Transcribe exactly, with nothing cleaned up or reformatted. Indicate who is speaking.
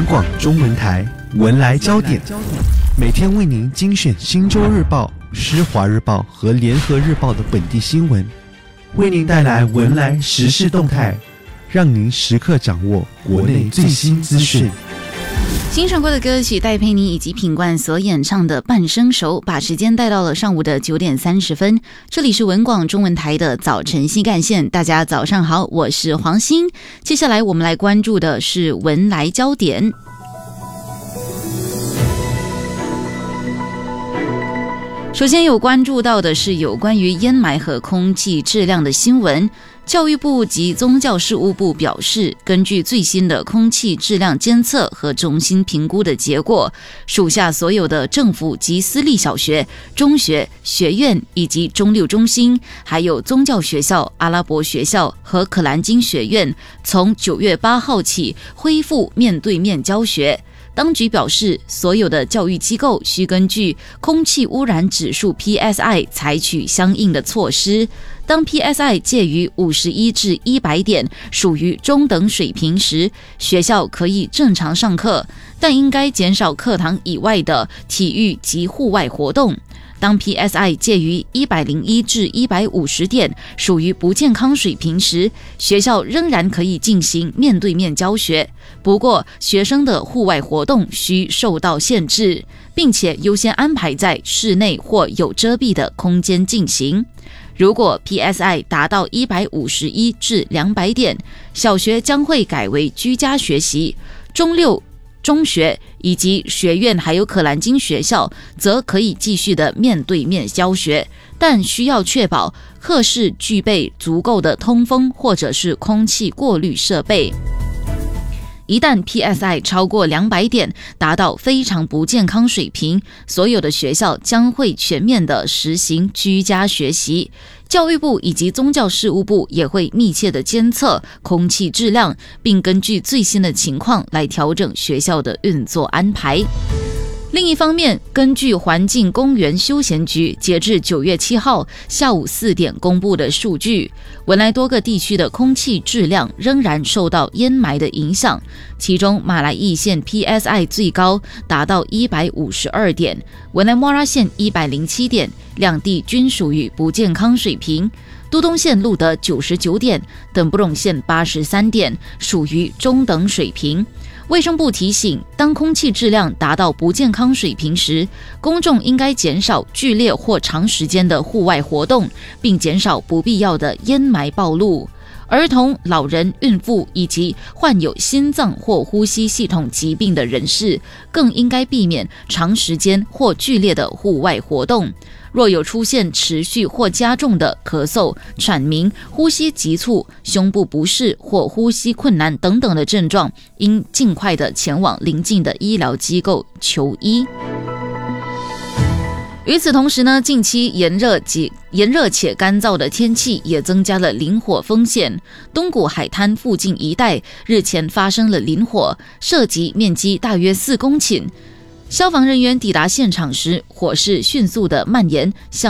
Speaker 1: 广中文台文来焦点，每天为您精选新洲日报、施华日报和联合日报的本地新闻，为您带来文来时事动态，让您时刻掌握国内最新资讯。
Speaker 2: 欣赏过的歌曲戴佩妮以及品冠所演唱的《半生熟》，把时间带到了上午的九点三十分。这里是文广中文台的早晨新干线，大家早上好，我是黄欣。接下来我们来关注的是文来焦点。首先有关注到的是有关于烟霾和空气质量的新闻。教育部及宗教事务部表示，根据最新的空气质量监测和中心评估的结果，属下所有的政府及私立小学、中学、学院以及中六中心，还有宗教学校、阿拉伯学校和可兰经学院，从九月八号起恢复面对面教学。当局表示，所有的教育机构需根据空气污染指数 P S I 采取相应的措施。当 P S I 介于五十一至一百点，属于中等水平时，学校可以正常上课，但应该减少课堂以外的体育及户外活动。当 P S I 介于一百零一至一百五十点，属于不健康水平时，学校仍然可以进行面对面教学。不过，学生的户外活动需受到限制，并且优先安排在室内或有遮蔽的空间进行。如果 P S I 达到一百五十一至两百点，小学将会改为居家学习，中六中学以及学院还有可兰经学校则可以继续的面对面教学，但需要确保课室具备足够的通风或者是空气过滤设备。一旦 P S I 超过两百点，达到非常不健康水平，所有的学校将会全面的实行居家学习。教育部以及宗教事务部也会密切的监测空气质量，并根据最新的情况来调整学校的运作安排。另一方面，根据环境公园休闲局截至九月七号下午四点公布的数据，文莱多个地区的空气质量仍然受到烟霾的影响，其中马来义县 P S I 最高达到一百五十二点，文莱莫拉县一百零七点，两地均属于不健康水平。都东县录得九十九点，等不隆县八十三点，属于中等水平。卫生部提醒，当空气质量达到不健康水平时，公众应该减少剧烈或长时间的户外活动，并减少不必要的烟霾暴露。儿童、老人、孕妇以及患有心脏或呼吸系统疾病的人士，更应该避免长时间或剧烈的户外活动。若有出现持续或加重的咳嗽、喘鸣、呼吸急促、胸部不适或呼吸困难等等的症状，应尽快的前往邻近的医疗机构求医。与此同时呢，近期炎热及炎热且干燥的天气也增加了林火风险。东谷海滩附近一带日前发生了林火，涉及面积大约四公顷。消防人员抵达现场时，火势迅速的蔓延向